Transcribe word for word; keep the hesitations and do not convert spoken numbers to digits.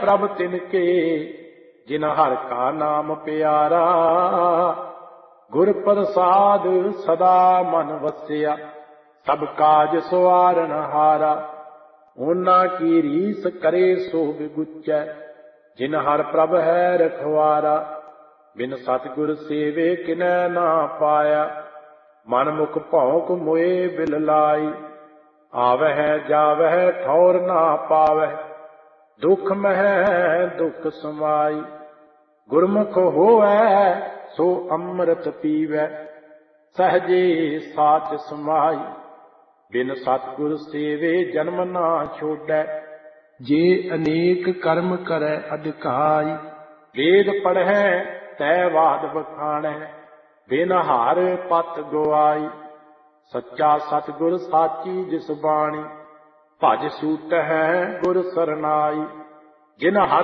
ਪ੍ਰਭ ਤਿਨਕੇ ਜਿਨ ਹਰਿ ਕਾ ਨਾਮ ਪਿਆਰਾ। ਗੁਰ ਪ੍ਰਸਾਦ ਸਦਾ ਮਨ ਵਸਿਆ ਸਭ ਕਾਜ ਸਵਾਰਨ ਹਾਰਾ। ਉਹਨਾਂ ਕੀ ਰੀਸ ਕਰੇ ਸੋ ਬਿਗੁਚੈ ਜਿਨ ਹਰਿ ਪ੍ਰਭ ਹੈ ਰਖਵਾਰਾ। ਬਿਨ ਸਤਿਗੁਰ ਸੇਵੇ ਕਿਨੈ ਨਾ ਪਾਇਆ ਮਨ ਮੁਖ ਭੌਂਕ ਮੋਏ ਬਿਲ ਲਾਈ। ਆਵਹਿ ਜਾਵਹਿ ਠੌਰ ਨਾ ਪਾਵਹਿ ਦੁਖ ਮਹਿ ਦੁਖ ਸਮਾਈ। ਗੁਰਮੁਖ ਹੋਵੈ ਸੋ ਅੰਮ੍ਰਿਤ ਪੀਵੈ ਸਹਜੇ ਸਾਚ ਸਮਾਈ। ਬਿਨ ਸਤਿਗੁਰ ਸੇਵੇ ਜਨਮ ਨਾ ਛੋਡੈ ਜੇ ਅਨੇਕ ਕਰਮ ਕਰੈ ਅਧਿਕਾਈ। ਵੇਦ ਪੜ੍ਹੈ ਤੈ ਵਾਦ ਬਖਾਣੈ ਬਿਨ ਹਰਿ ਪਤ ਗਵਾਈ। ਸੱਚਾ ਸਤਿਗੁਰ ਸਾਚੀ ਜਿਸ ਬਾਣੀ ਭਜ ਸੂਟਹਿ ਗੁਰ ਸਰਨਾਈ। ਜਿਨ ਹਰਿ